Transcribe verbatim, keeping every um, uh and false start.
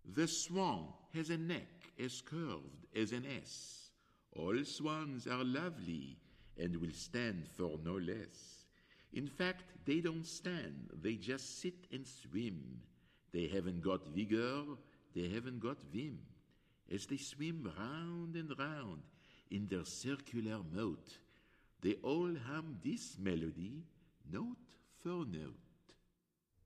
The swan has a neck as curved as an S. All swans are lovely and will stand for no less. In fact, they don't stand, they just sit and swim. They haven't got vigor, they haven't got vim. As they swim round and round in their circular moat, they all hum this melody, note for note.